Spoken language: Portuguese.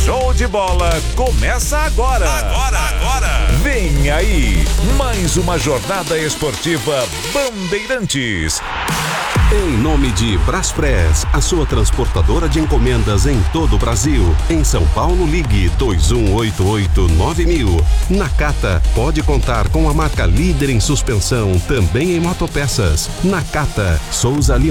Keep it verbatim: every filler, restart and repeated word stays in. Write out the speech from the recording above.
Show de bola começa agora. Agora, agora. Vem aí, mais uma jornada esportiva Bandeirantes. Em nome de Braspress, a sua transportadora de encomendas em todo o Brasil. Em São Paulo, ligue dois um oito oito nove mil. Nakata, pode contar com a marca líder em suspensão, também em motopeças. Nakata, Souza Lima.